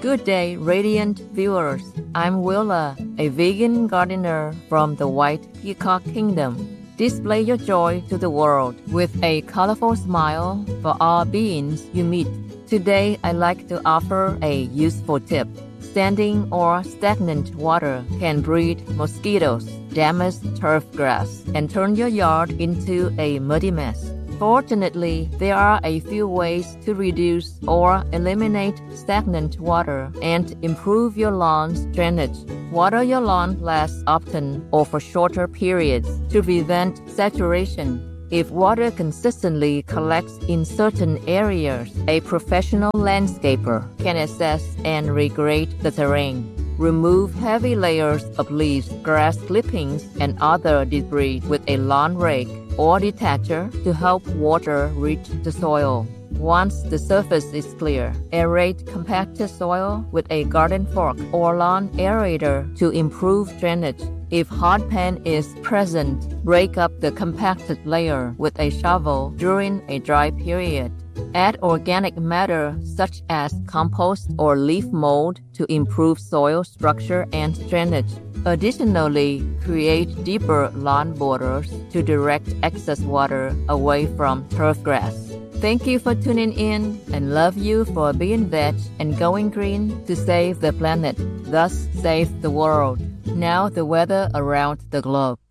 Good day, radiant viewers. I'm Willa, a vegan gardener from the White Peacock Kingdom. Display your joy to the world with a colorful smile for all beings you meet. Today, I'd like to offer a useful tip. Standing or stagnant water can breed mosquitoes, damage turf grass, and turn your yard into a muddy mess. Fortunately, there are a few ways to reduce or eliminate stagnant water and improve your lawn's drainage. Water your lawn less often or for shorter periods to prevent saturation. If water consistently collects in certain areas, a professional landscaper can assess and regrade the terrain. Remove heavy layers of leaves, grass clippings, and other debris with a lawn rake or detacher to help water reach the soil. Once the surface is clear, aerate compacted soil with a garden fork or lawn aerator to improve drainage. If hot pan is present, break up the compacted layer with a shovel during a dry period. Add organic matter such as compost or leaf mold to improve soil structure and drainage. Additionally, create deeper lawn borders to direct excess water away from turf grass. Thank you for tuning in and love you for being veg and going green to save the planet, thus save the world. Now the weather around the globe.